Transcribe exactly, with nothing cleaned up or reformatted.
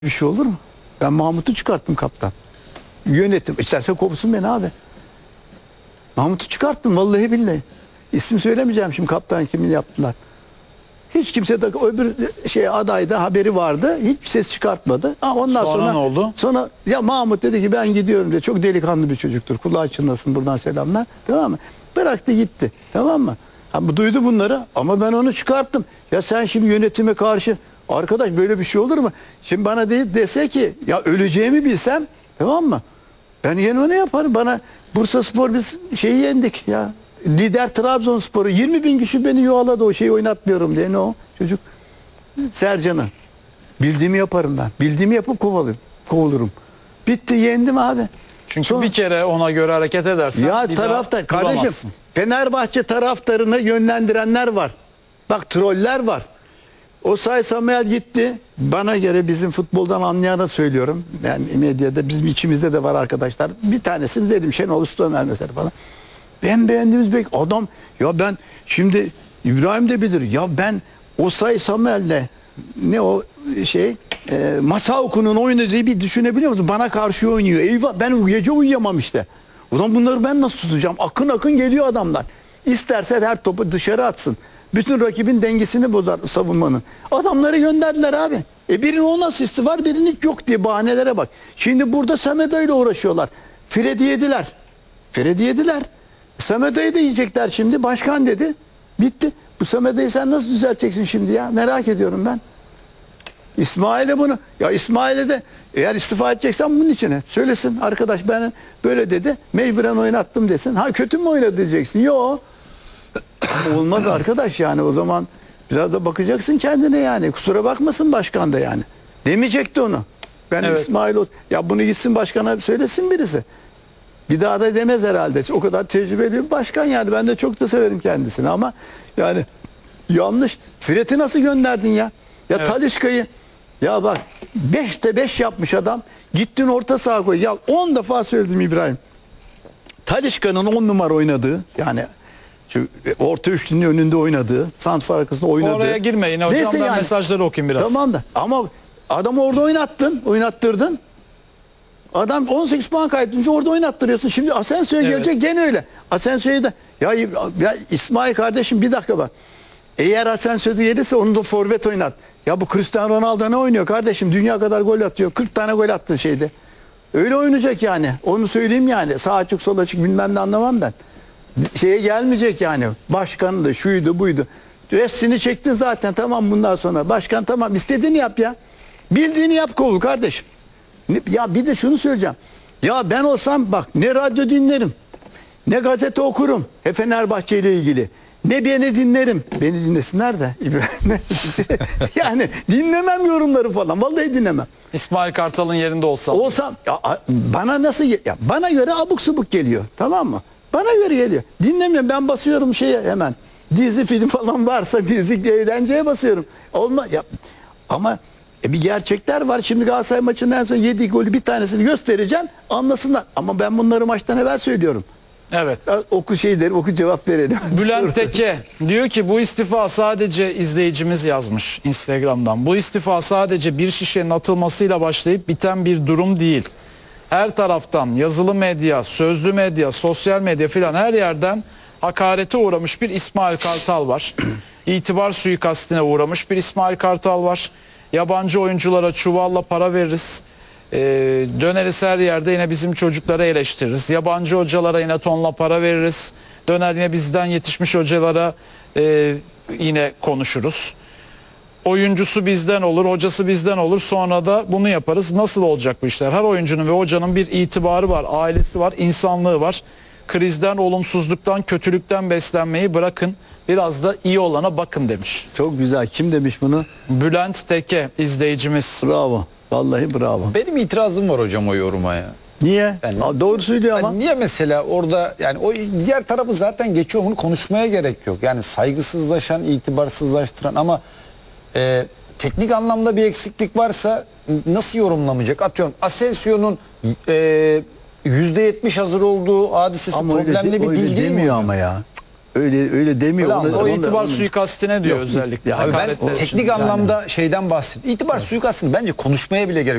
Bir şey olur mu? Ben Mahmut'u çıkarttım kaptan. Yönetim. İsterse kovsun beni abi. Mahmut'u çıkarttım vallahi billahi. İsim söylemeyeceğim şimdi kaptan kimin yaptılar. Hiç kimse de öbür şey adayda haberi vardı. Hiçbir ses çıkartmadı. Ha, ondan sonra, Sonra ne oldu? Sonra ya Mahmut dedi ki ben gidiyorum diye. Çok delikanlı bir çocuktur. Kulağı çınlasın, buradan selamlar. Tamam mı? Bıraktı gitti. Tamam mı? Ha, bu duydu bunları ama ben onu çıkarttım. Ya sen şimdi yönetime karşı, arkadaş böyle bir şey olur mu? Şimdi bana de, dese ki ya öleceğimi bilsem, tamam mı? Ben yine onu yaparım. Bana Bursaspor biz şeyi yendik ya. Lider Trabzonspor'u yirmi bin kişi beni yuvaladı o şeyi oynatmıyorum diye. Ne o çocuk? Sercan'ı. Bildiğimi yaparım ben. Bildiğimi yapıp kovalayım, kovulurum. Bitti, yendim abi. Çünkü Sonra, bir kere ona göre hareket edersen ya bir taraftar daha kardeşim duramazsın. Fenerbahçe taraftarını yönlendirenler var. Bak troller var. Osay Samuel gitti. Bana göre bizim futboldan anlayana söylüyorum. Yani medyada bizim içimizde de var arkadaşlar. Bir tanesini verim Şenol Üstomer mesela falan. Ben beğendiğimiz bek adam ya ben şimdi İbrahim de bilir ya ben Osay Samuel'le ne o şey e, Masaoku'nun oynadığı bir düşünebiliyor musun? Bana karşı oynuyor. Eyvah ben gece uyuyamam işte. Ulan bunları ben nasıl tutacağım? Akın akın geliyor adamlar. İsterse her topu dışarı atsın. Bütün rakibin dengesini bozar savunmanın. Adamları gönderdiler abi. E birinin on asisti var, birinin yok diye bahanelere bak. Şimdi burada Semedo ile uğraşıyorlar. Fred'i yediler. Fred'i yediler. Semedo'yu da yiyecekler şimdi. Başkan dedi. Bitti. Bu Semedo'yu sen nasıl düzelteceksin şimdi ya? Merak ediyorum ben. İsmail'e bunu. Ya İsmail'e de eğer istifa edeceksen bunun içine söylesin. Arkadaş ben böyle dedi. Mecburen oynattım desin. Ha kötü mü oynadı diyeceksin. Yok. Olmaz arkadaş yani o zaman biraz da bakacaksın kendine yani. Kusura bakmasın başkan da yani. Demeyecekti onu. Ben Evet. İsmail olsun. Ya bunu gitsin başkana söylesin birisi. Bir daha da demez herhalde. O kadar tecrübeli bir başkan yani. Ben de çok da severim kendisini ama yani yanlış. Fred'i nasıl gönderdin ya? Ya Evet. Talisca'yı ya bak beşte beş yapmış adam. Gittin orta saha koy. Ya on defa söyledim İbrahim. Talisca'nın on numara oynadığı yani şu orta üçlünün önünde oynadığı, santrfor arkasında oynadığı. Oraya girmeyin hocam. Neyse Ben yani. mesajları okuyayım biraz. Tamam da ama adamı orada oynattın, oynattırdın. Adam on sekiz puan kaybedince orada oynattırıyorsun. Şimdi Asensio'ya Evet. gelecek gene öyle. Asensio'yu da ya, ya İsmail kardeşim bir dakika bak. Eğer Asensio gelirse onu da forvet oynat. Ya bu Cristiano Ronaldo ne oynuyor kardeşim? Dünya kadar gol atıyor. kırk tane gol attı şeyde. Öyle oynayacak yani. Onu söyleyeyim yani. Sağ açık sol açık bilmem ne anlamam ben. Şeye gelmeyecek yani. Başkanı da şuydu buydu. Restini çektin zaten tamam bundan sonra. Başkan tamam istediğini yap ya. Bildiğini yap kovul kardeşim. Ya bir de şunu söyleyeceğim. Ya ben olsam bak ne radyo dinlerim. Ne gazete okurum. He Fenerbahçe ile ilgili. Ne beni dinlerim. Beni dinlesinler de. Yani dinlemem yorumları falan. Vallahi dinlemem. İsmail Kartal'ın yerinde olsam. Olsam ya, bana nasıl ya, bana göre abuk subuk geliyor. Tamam mı? Bana göre geliyor. Dinlemiyorum. Ben basıyorum şeye hemen. Dizi film falan varsa müzik eğlenceye basıyorum. Olma ya ama e bir gerçekler var. Şimdi Galatasaray maçının en son yediği golü bir tanesini göstereceğim. Anlasınlar. Ama ben bunları maçtan evvel söylüyorum. Evet. Oku şeyleri, oku cevap verelim. Bülent Teke diyor ki bu istifa sadece izleyicimiz yazmış Instagram'dan. Bu istifa sadece bir şişenin atılmasıyla başlayıp biten bir durum değil. Her taraftan yazılı medya, sözlü medya, sosyal medya filan her yerden hakarete uğramış bir İsmail Kartal var. İtibar suikastine uğramış bir İsmail Kartal var. Yabancı oyunculara çuvalla para veririz. Ee, döneriz her yerde yine bizim çocuklara eleştiririz. Yabancı hocalara yine tonla para veririz. Döner yine bizden yetişmiş hocalara e, yine konuşuruz. Oyuncusu bizden olur, hocası bizden olur. Sonra da bunu yaparız. Nasıl olacak bu işler? Her oyuncunun ve hocanın bir itibarı var, ailesi var, insanlığı var. Krizden, olumsuzluktan, kötülükten beslenmeyi bırakın. Biraz da iyi olana bakın demiş. Çok güzel. Kim demiş bunu? Bülent Teke izleyicimiz. Bravo. Vallahi bravo. Benim itirazım var hocam o yoruma ya. Niye? Yani- Aa, doğru söylüyor ama. Yani niye mesela orada yani o diğer tarafı zaten geçiyor, bunu konuşmaya gerek yok. Yani saygısızlaşan, itibarsızlaştıran ama e, teknik anlamda bir eksiklik varsa nasıl yorumlamayacak? Atıyorum Asensio'nun e, yüzde yetmiş hazır olduğu hadisesi Ama öyle, problemli de, bir öyle dil değil mi demiyor hocam? ama ya. öyle öyle demiyor. Öyle Onu- anladım. O onu- itibar onu- suikastine diyor Yok, özellikle. ya Abi ben hakaretler için. teknik anlamda şeyden bahsediyorum. İtibar suikastını bence konuşmaya bile gerek